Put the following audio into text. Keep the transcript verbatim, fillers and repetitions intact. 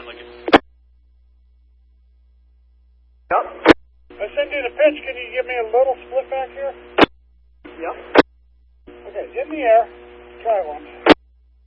sound like it. Yep. I send you the pitch. Can you give me a little split back here? Yep. Okay, in the air. Try one.